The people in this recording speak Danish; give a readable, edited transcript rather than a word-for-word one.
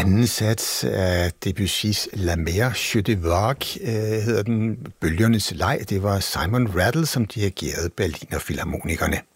anden sats af Debussys La Mer Jeu de Vague, hedder den, Bølgernes leg. Det var Simon Rattle, som dirigerede Berliner Filharmonikerne.